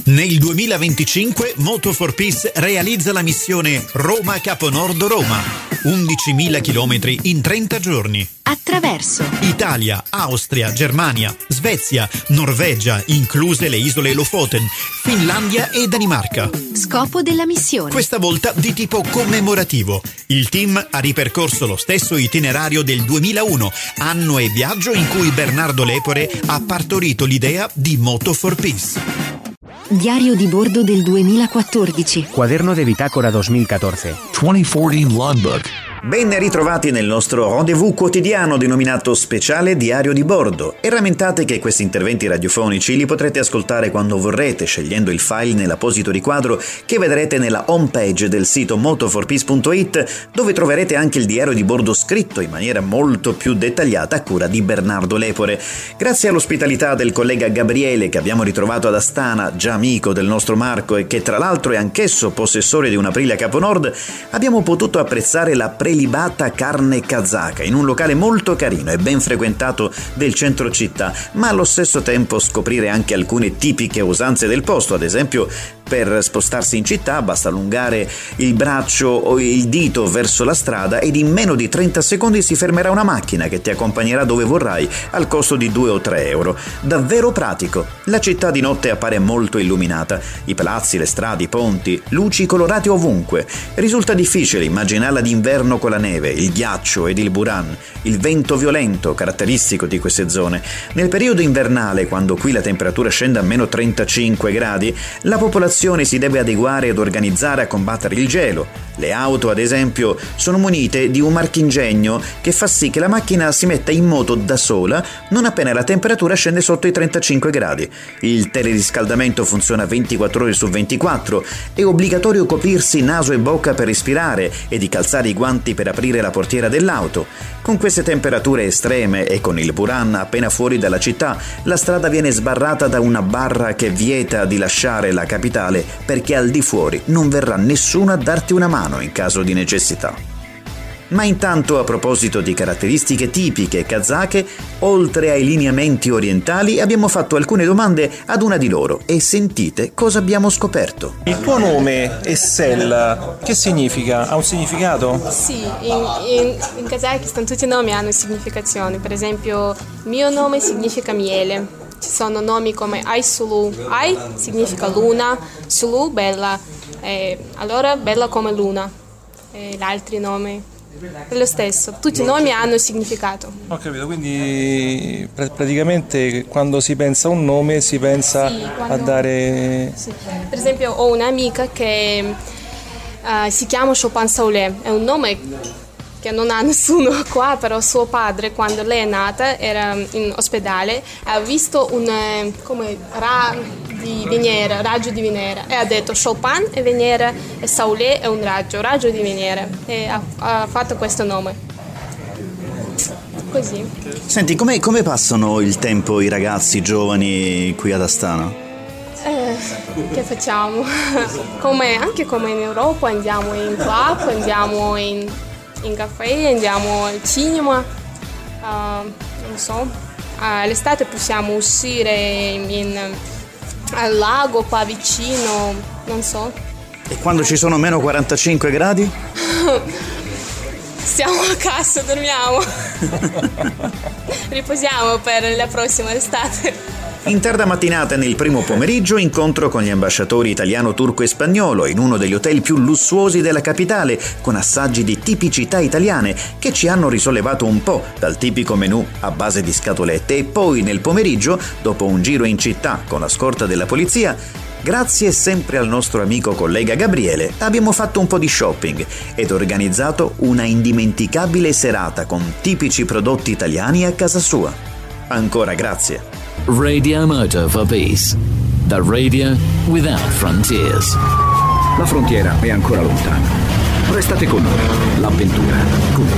Nel 2025 Moto for Peace realizza la missione Roma-Caponordo-Roma. 11.000 chilometri in 30 giorni. Attraverso Italia, Austria, Germania, Svezia, Norvegia, incluse le isole Lofoten, Finlandia e Danimarca. Scopo della missione. Questa volta di tipo commemorativo. Il team ha ripercorso lo stesso itinerario del 2001, anno e viaggio in cui Bernardo Lepore ha partorito l'idea di Moto for Peace. Diario di bordo del 2014. Cuaderno de bitácora 2014. 2014 Logbook. Ben ritrovati nel nostro rendezvous quotidiano denominato Speciale Diario di Bordo, e rammentate che questi interventi radiofonici li potrete ascoltare quando vorrete, scegliendo il file nell'apposito riquadro che vedrete nella home page del sito motoforpeace.it, dove troverete anche il diario di bordo scritto in maniera molto più dettagliata a cura di Bernardo Lepore. Grazie all'ospitalità del collega Gabriele, che abbiamo ritrovato ad Astana, già amico del nostro Marco e che tra l'altro è anch'esso possessore di una Aprilia Caponord, abbiamo potuto apprezzare la prelibata carne kazaka in un locale molto carino e ben frequentato del centro città, ma allo stesso tempo scoprire anche alcune tipiche usanze del posto. Ad esempio, per spostarsi in città basta allungare il braccio o il dito verso la strada ed in meno di 30 secondi si fermerà una macchina che ti accompagnerà dove vorrai al costo di 2 o 3 euro. Davvero pratico. La città di notte appare molto illuminata. I palazzi, le strade, i ponti, luci colorate ovunque. Risulta difficile immaginarla d'inverno con la neve, il ghiaccio ed il buran, il vento violento caratteristico di queste zone. Nel periodo invernale, quando qui la temperatura scende a meno 35 gradi, la popolazione si deve adeguare ed organizzare a combattere il gelo. Le auto, ad esempio, sono munite di un marchingegno che fa sì che la macchina si metta in moto da sola non appena la temperatura scende sotto i 35 gradi. Il teleriscaldamento funziona 24 ore su 24, è obbligatorio coprirsi naso e bocca per respirare e di calzare i guanti per aprire la portiera dell'auto. Con queste temperature estreme e con il buran appena fuori dalla città, la strada viene sbarrata da una barra che vieta di lasciare la capitale perché al di fuori non verrà nessuno a darti una mano in caso di necessità. Ma intanto, a proposito di caratteristiche tipiche kazake, oltre ai lineamenti orientali, abbiamo fatto alcune domande ad una di loro e sentite cosa abbiamo scoperto. Il tuo nome, Essel, che significa? Ha un significato? Sì, in Kazakistan tutti i nomi hanno significazioni. Per esempio, il mio nome significa miele. Ci sono nomi come Aysulu. Ay significa luna, Sulu bella. Allora bella come luna. Gli altri nomi è lo stesso. Tutti i nomi hanno significato. Ho capito, quindi praticamente quando si pensa a un nome si pensa a dare... Sì. Per esempio ho un'amica che si chiama Chopin Saulé. È un nome che non ha nessuno qua, però suo padre, quando lei è nata, era in ospedale, ha visto un raggio di Venere e ha detto Chopin è Venere e Saulé è un raggio di Venere, e ha fatto questo nome. Così. Senti, come passano il tempo i ragazzi giovani qui ad Astana? Che facciamo? Anche come in Europa, andiamo in club, andiamo in caffè, andiamo al cinema, non so, all'estate possiamo uscire al lago qua vicino, non so. E quando ci sono meno 45 gradi? Stiamo a casa, dormiamo, riposiamo per la prossima estate. In tarda mattinata e nel primo pomeriggio incontro con gli ambasciatori italiano, turco e spagnolo in uno degli hotel più lussuosi della capitale, con assaggi di tipicità italiane che ci hanno risollevato un po' dal tipico menù a base di scatolette. E poi nel pomeriggio, dopo un giro in città con la scorta della polizia, grazie sempre al nostro amico collega Gabriele, abbiamo fatto un po' di shopping ed organizzato una indimenticabile serata con tipici prodotti italiani a casa sua. Ancora grazie. Radio Moto for Peace. The radio without frontiers. La frontiera è ancora lontana. Restate con noi. L'avventura continua.